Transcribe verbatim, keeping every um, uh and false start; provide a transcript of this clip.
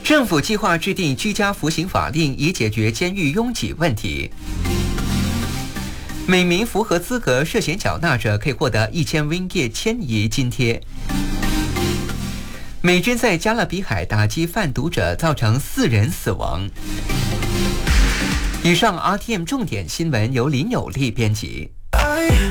政府计划制定居家服刑法令，以解决监狱拥挤问题。每名符合资格涉嫌缴纳者可以获得一千 Wingear 迁移津贴。美军在加勒比海打击贩毒者，造成四人死亡。以上 R T M 重点新闻由林有利编辑。